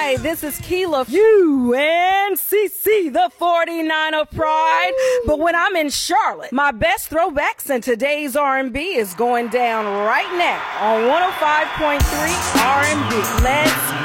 Hi, this is Keela, UNCC, the 49er Pride. But when I'm in Charlotte, my best throwbacks in today's R&B is going down right now on 105.3 R&B. Let's